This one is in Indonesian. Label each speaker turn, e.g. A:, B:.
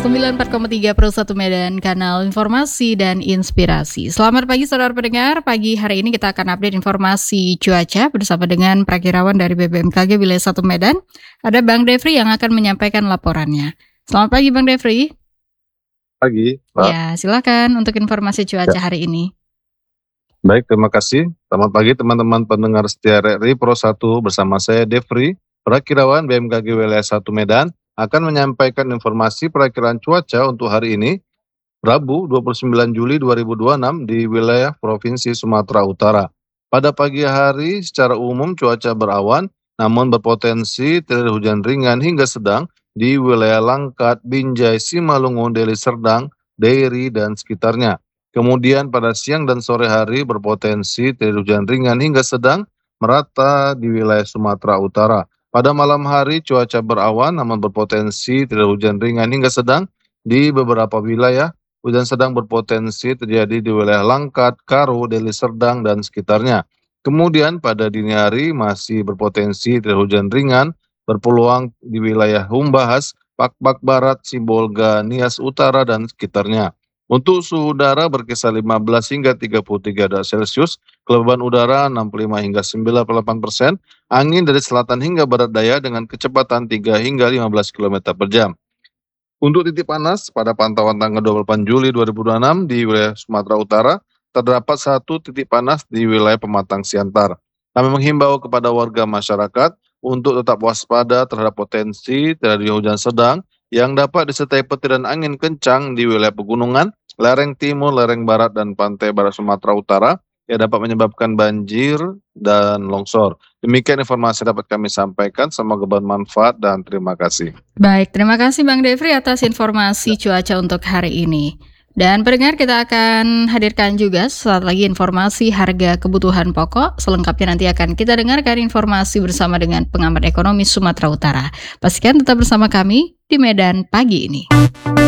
A: 94,3 Pro 1 Medan, kanal informasi dan inspirasi. Selamat pagi saudara pendengar, pagi hari ini kita akan update informasi cuaca bersama dengan prakirawan dari BBMKG Wilayah 1 Medan. Ada Bang Devri yang akan menyampaikan laporannya. Selamat pagi Bang Devri.
B: Pagi, Pak.
A: Ya, silakan untuk informasi cuaca hari ini.
B: Baik, terima kasih. Selamat pagi teman-teman pendengar setia RRI Pro 1 bersama saya Devri, prakirawan BMKG Wilayah 1 Medan, akan menyampaikan informasi perakiraan cuaca untuk hari ini, Rabu 29 Juli 2026 di wilayah Provinsi Sumatera Utara. Pada pagi hari secara umum cuaca berawan, namun berpotensi terjadi hujan ringan hingga sedang di wilayah Langkat, Binjai, Simalungun, Deli Serdang, Dairi, dan sekitarnya. Kemudian pada siang dan sore hari berpotensi terjadi hujan ringan hingga sedang merata di wilayah Sumatera Utara. Pada malam hari cuaca berawan namun berpotensi terjadi hujan ringan hingga sedang di beberapa wilayah. Hujan sedang berpotensi terjadi di wilayah Langkat, Karo, Deli Serdang, dan sekitarnya. Kemudian pada dini hari masih berpotensi terjadi hujan ringan, berpeluang di wilayah Humbahas, Pakpak Barat, Sibolga, Nias Utara, dan sekitarnya. Untuk suhu udara berkisar 15 hingga 33 derajat Celcius, kelembaban udara 65 hingga 98%, angin dari selatan hingga barat daya dengan kecepatan 3 hingga 15 km per jam. Untuk titik panas, pada pantauan tanggal 28 Juli 2026 di wilayah Sumatera Utara, terdapat satu titik panas di wilayah Pematang Siantar. Kami menghimbau kepada warga masyarakat untuk tetap waspada terhadap potensi terjadi hujan sedang yang dapat disertai petir dan angin kencang di wilayah pegunungan, lereng timur, lereng barat, dan pantai barat Sumatera Utara yang dapat menyebabkan banjir dan longsor. Demikian informasi dapat kami sampaikan, semoga bermanfaat dan terima kasih.
A: Baik, terima kasih Bang Devri atas informasi cuaca untuk hari ini. Dan pendengar, kita akan hadirkan juga sesaat lagi informasi harga kebutuhan pokok. Selengkapnya nanti akan kita dengarkan informasi bersama dengan pengamat ekonomi Sumatera Utara. Pastikan tetap bersama kami di Medan pagi ini.